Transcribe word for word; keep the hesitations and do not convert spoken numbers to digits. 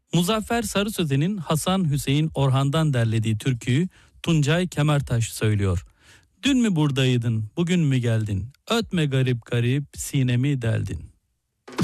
Muzaffer Sarısözen'in Hasan Hüseyin Orhan'dan derlediği türküyü Tuncay Kemertaş söylüyor. Dün mü buradaydın, bugün mü geldin? Ötme garip garip, sinemi deldin.